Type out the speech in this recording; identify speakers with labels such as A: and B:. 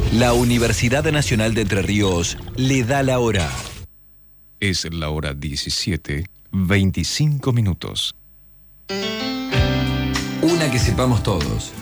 A: La Universidad Nacional de Entre Ríos le da la hora.
B: Es la hora 17:25.
A: Una que sepamos todos.